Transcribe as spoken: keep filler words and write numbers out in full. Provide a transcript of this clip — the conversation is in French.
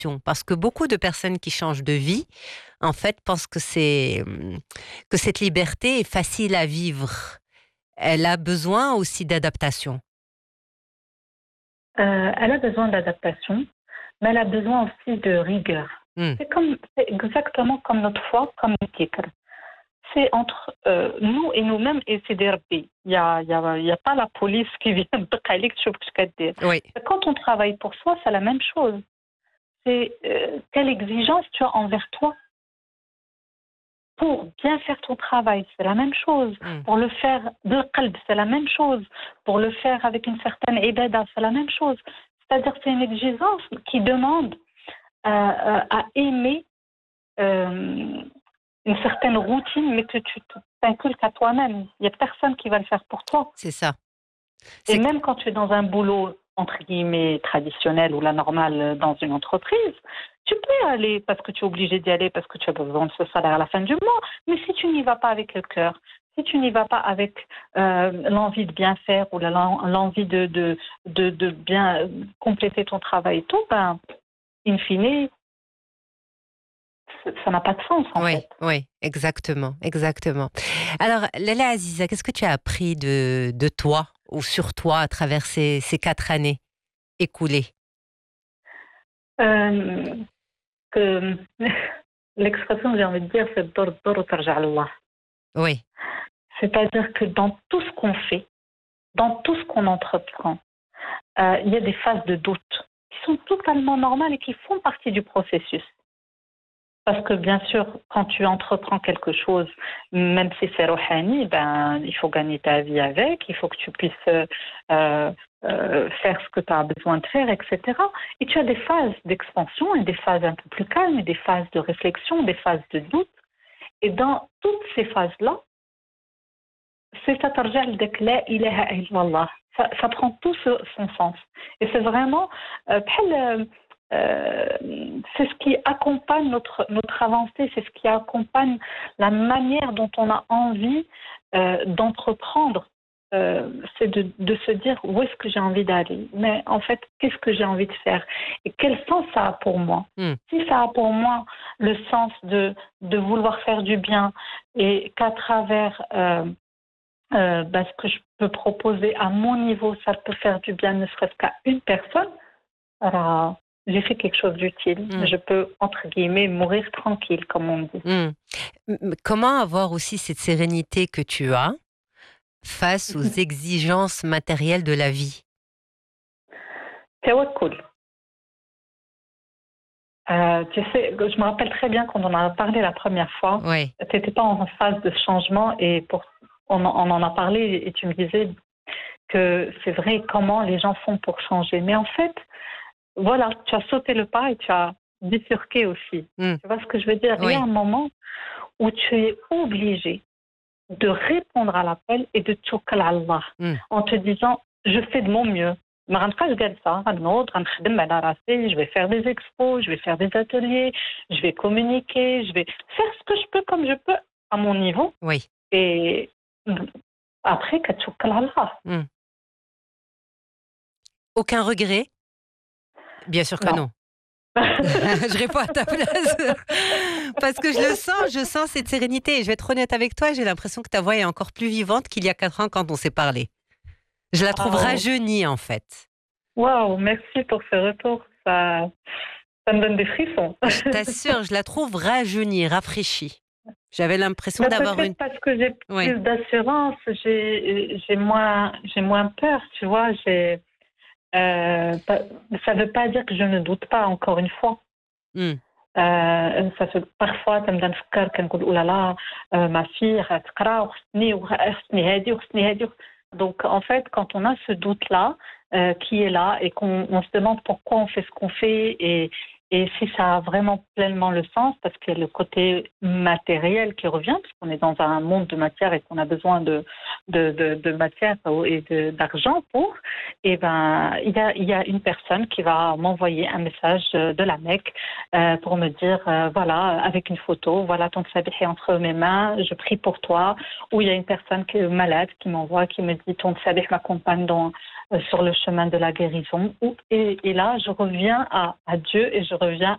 Parce que beaucoup de personnes qui changent de vie, en fait, pensent que c'est que cette liberté est facile à vivre. Elle a besoin aussi d'adaptation. Euh, elle a besoin d'adaptation, mais elle a besoin aussi de rigueur. Mm. C'est comme, c'est exactement comme notre foi, comme le dhikr. C'est entre euh, nous et nous-mêmes et c'est des rabbi. Il n'y a, il y a, il y a pas la police qui vient te caler, tu sais ce dire. Oui. Quand on travaille pour soi, c'est la même chose. C'est euh, quelle exigence tu as envers toi pour bien faire ton travail, c'est la même chose. Mm. Pour le faire de qalb, c'est la même chose. Pour le faire avec une certaine ibada, c'est la même chose. C'est-à-dire que c'est une exigence qui demande euh, euh, à aimer euh, une certaine routine, mais que tu t'inculques à toi-même. Il n'y a personne qui va le faire pour toi. C'est ça. Et C'est... même quand tu es dans un boulot, entre guillemets, traditionnel ou la normale dans une entreprise, tu peux y aller parce que tu es obligé d'y aller, parce que tu as besoin de ce salaire à la fin du mois. Mais si tu n'y vas pas avec le cœur, si tu n'y vas pas avec euh, l'envie de bien faire ou la, l'envie de, de, de, de bien compléter ton travail et tout, ben, in fine, ça n'a pas de sens, en Oui, fait. oui, exactement, exactement. Alors, Lalla Aziza, qu'est-ce que tu as appris de, de toi ou sur toi à travers ces, ces quatre années écoulées? Euh, que l'expression que j'ai envie de dire, c'est dor dor tarja Allah. Oui. C'est-à-dire que dans tout ce qu'on fait, dans tout ce qu'on entreprend, euh, il y a des phases de doute qui sont totalement normales et qui font partie du processus. Parce que bien sûr, quand tu entreprends quelque chose, même si c'est rohani, ben, il faut gagner ta vie avec, il faut que tu puisses euh, euh, faire ce que tu as besoin de faire, et cetera. Et tu as des phases d'expansion et des phases un peu plus calmes, et des phases de réflexion, des phases de doute. Et dans toutes ces phases-là, c'est tatarja l'dak la ilaha illallah. Ça, ça prend tout ce, son sens. Et c'est vraiment, euh, euh, c'est ce qui accompagne notre, notre avancée, c'est ce qui accompagne la manière dont on a envie euh, d'entreprendre. Euh, c'est de, de se dire où est-ce que j'ai envie d'aller, mais en fait, qu'est-ce que j'ai envie de faire et quel sens ça a pour moi. Mm. Si ça a pour moi le sens de, de vouloir faire du bien et qu'à travers euh, Euh, ben, ce que je peux proposer à mon niveau, ça peut faire du bien, ne serait-ce qu'à une personne, alors j'ai fait quelque chose d'utile. Mm. Je peux, entre guillemets, mourir tranquille, comme on dit. Mm. Comment avoir aussi cette sérénité que tu as face aux exigences matérielles de la vie? Tawakkul. Euh, tu sais, je me rappelle très bien quand on en a parlé la première fois, Oui. tu n'étais pas en phase de changement et pour, on, on en a parlé et tu me disais que c'est vrai comment les gens font pour changer. Mais en fait, voilà, tu as sauté le pas et tu as bifurqué aussi. Mm. Tu vois ce que je veux dire? Oui. Il y a un moment où tu es obligé de répondre à l'appel et de tchoukal Allah Mm. en te disant je fais de mon mieux. Je vais faire des expos, je vais faire des ateliers, je vais communiquer, je vais faire ce que je peux comme je peux à mon niveau. Oui. Et après, tchoukal Allah. Mm. Aucun regret? Bien sûr que non. Non. Je réponds à ta place. Parce que je le sens, je sens cette sérénité. Et je vais être honnête avec toi, j'ai l'impression que ta voix est encore plus vivante qu'il y a quatre ans quand on s'est parlé. Je la trouve Wow. rajeunie, en fait. Waouh, merci pour ce retour. Ça, ça me donne des frissons. Je t'assure, je la trouve rajeunie, rafraîchie. J'avais l'impression Bah, d'avoir peut-être une... parce que j'ai Oui. plus d'assurance, j'ai, j'ai, moins, j'ai moins peur, tu vois. J'ai, euh, ça ne veut pas dire que je ne doute pas, encore une fois. Mm. Euh, ça se, parfois, ça me donne فكر كنقول oh là là, euh, ma fille غتقرا وخصني وخصني هادي وخصني هادي. Donc en fait, quand on a ce doute-là euh, qui est là et qu'on on se demande pourquoi on fait ce qu'on fait et, et si ça a vraiment pleinement le sens, parce qu'il y a le côté matériel qui revient, parce qu'on est dans un monde de matière et qu'on a besoin de, de, de, de matière et de, d'argent pour, et ben il y a, il y a une personne qui va m'envoyer un message de la Mecque euh, pour me dire, euh, voilà, avec une photo, voilà ton sabih est entre mes mains, je prie pour toi, ou il y a une personne qui est malade qui m'envoie, qui me dit ton sabih m'accompagne dans sur le chemin de la guérison. Et, et là, je reviens à, à Dieu et je reviens